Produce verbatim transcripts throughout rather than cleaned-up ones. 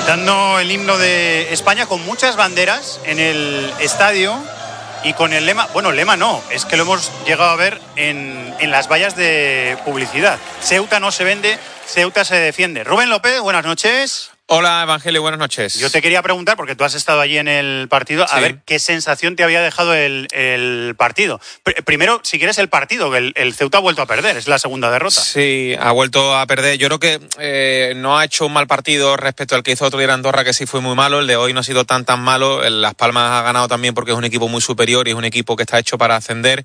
cantando el himno de España con muchas banderas en el estadio y con el lema, bueno, lema no, es que lo hemos llegado a ver en, en las vallas de publicidad. Ceuta no se vende, Ceuta se defiende. Rubén López, buenas noches. Hola, Evangelio, buenas noches. Yo te quería preguntar, porque tú has estado allí en el partido, a sí. ver qué sensación te había dejado el, el partido. Pr- primero, si quieres, el partido, que el, el Ceuta ha vuelto a perder, es la segunda derrota. Sí, ha vuelto a perder. Yo creo que eh, no ha hecho un mal partido respecto al que hizo otro día en Andorra, que sí fue muy malo. El de hoy no ha sido tan tan malo. Las Palmas ha ganado también porque es un equipo muy superior y es un equipo que está hecho para ascender.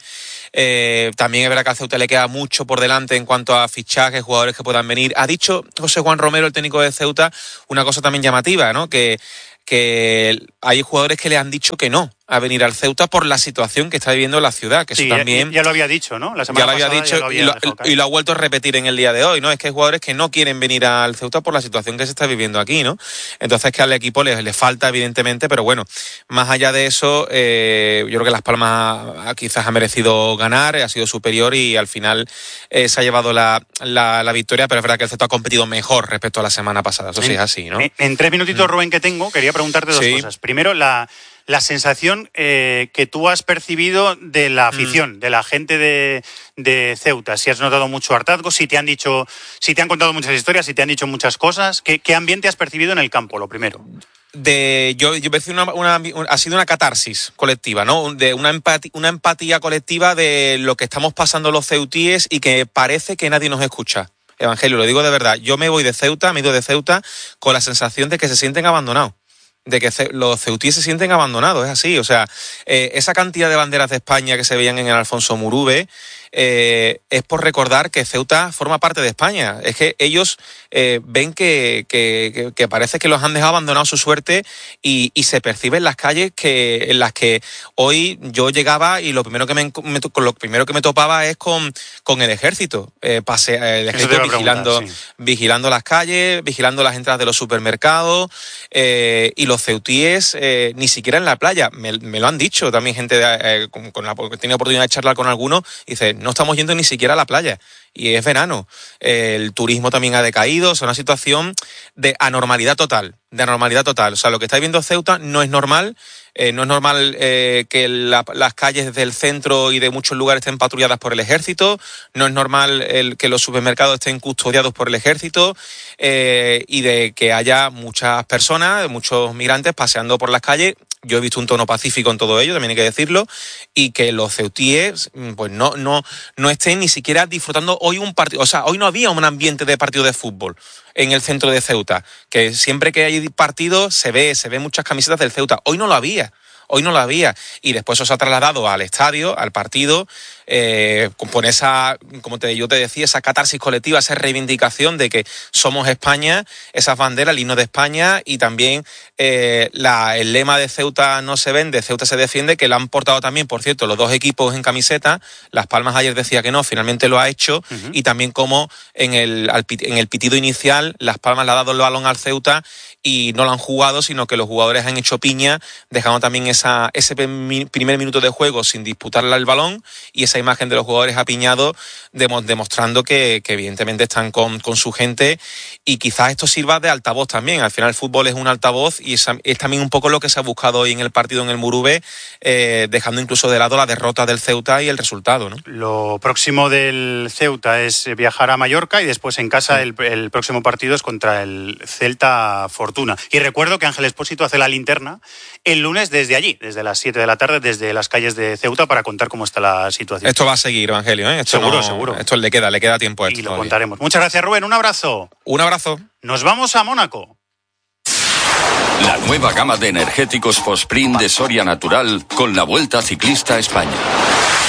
Eh, también es verdad que a Ceuta le queda mucho por delante en cuanto a fichajes, jugadores que puedan venir. Ha dicho José Juan Romero, el técnico de Ceuta, una cosa también llamativa, ¿no? Que, que hay jugadores que le han dicho que no a venir al Ceuta por la situación que está viviendo la ciudad, que sí, eso también... Ya, ya lo había dicho, ¿no? La semana ya lo había pasada dicho ya lo había y, lo, dejado caer. y lo ha vuelto a repetir en el día de hoy, ¿no? Es que hay jugadores que no quieren venir al Ceuta por la situación que se está viviendo aquí, ¿no? Entonces que al equipo le, le falta, evidentemente, pero bueno, más allá de eso, eh, yo creo que Las Palmas ha, quizás ha merecido ganar, ha sido superior y al final eh, se ha llevado la, la, la victoria, pero es verdad que el Ceuta ha competido mejor respecto a la semana pasada, eso sí es así, ¿no? En, en tres minutitos, Rubén, que tengo, quería preguntarte dos sí. cosas. Primero, la... La sensación eh, que tú has percibido de la afición, mm. de la gente de, de Ceuta, si has notado mucho hartazgo, si te han dicho, si te han contado muchas historias, si te han dicho muchas cosas, ¿qué, qué ambiente has percibido en el campo, lo primero? De, yo, yo percibo una, una, ha sido una catarsis colectiva, ¿no? De una empatía, una empatía colectiva de lo que estamos pasando los ceutíes y que parece que nadie nos escucha. Evangelio, lo digo de verdad. Yo me voy de Ceuta, me he ido de Ceuta con la sensación de que se sienten abandonados. De que los ceutíes se sienten abandonados, es así, o sea, eh, esa cantidad de banderas de España que se veían en el Alfonso Murube eh, es por recordar que Ceuta forma parte de España, es que ellos eh, ven que, que, que parece que los han dejado abandonados a su suerte y, y se percibe en las calles que, en las que hoy yo llegaba y lo primero que me, me, lo primero que me topaba es con, con el ejército, eh, pase, el ejército vigilando, sí. vigilando las calles, vigilando las entradas de los supermercados eh, y los Los ceutíes eh, ni siquiera en la playa, me, me lo han dicho también gente de, eh, con, con la, he tenido oportunidad de charlar con algunos y dice, no estamos yendo ni siquiera a la playa y es verano, eh, el turismo también ha decaído, es una situación de anormalidad total, de anormalidad total, o sea, lo que está viviendo Ceuta no es normal. Eh, no es normal eh, que la, las calles del centro y de muchos lugares estén patrulladas por el ejército, no es normal el, que los supermercados estén custodiados por el ejército eh, y de que haya muchas personas, muchos migrantes paseando por las calles. Yo he visto un tono pacífico en todo ello, también hay que decirlo, y que los ceutíes pues no, no, no estén ni siquiera disfrutando hoy un partido, o sea, hoy no había un ambiente de partido de fútbol en el centro de Ceuta, que siempre que hay partidos se ve, se ve muchas camisetas del Ceuta, hoy no lo había. Hoy no lo había y después eso se ha trasladado al estadio, al partido, eh, con esa, como te, yo te decía, esa catarsis colectiva, esa reivindicación de que somos España, esas banderas, el himno de España y también eh, la, el lema de Ceuta no se vende, Ceuta se defiende, que lo han portado también, por cierto, los dos equipos en camiseta. Las Palmas ayer decía que no, finalmente lo ha hecho uh-huh. y también como en el, al, en el pitido inicial Las Palmas le ha dado el balón al Ceuta y no lo han jugado, sino que los jugadores han hecho piña, dejando también esa, ese primer minuto de juego sin disputarle el balón y esa imagen de los jugadores apiñados demostrando que, que evidentemente están con, con su gente y quizás esto sirva de altavoz también. Al final el fútbol es un altavoz y es, es también un poco lo que se ha buscado hoy en el partido en el Murube, eh, dejando incluso de lado la derrota del Ceuta y el resultado, ¿no? Lo próximo del Ceuta es viajar a Mallorca y después en casa sí. el, el próximo partido es contra el Celta Fortuna. Y recuerdo que Ángel Expósito hace la linterna el lunes desde allí, desde las siete de la tarde, desde las calles de Ceuta para contar cómo está la situación. Esto va a seguir, Evangelio, ¿eh? Esto seguro, no, seguro. Esto le queda, le queda tiempo a esto. Y lo todavía. contaremos. Muchas gracias, Rubén. Un abrazo. Un abrazo. Nos vamos a Mónaco. La nueva gama de energéticos Fosprint de Soria Natural con la Vuelta Ciclista a España.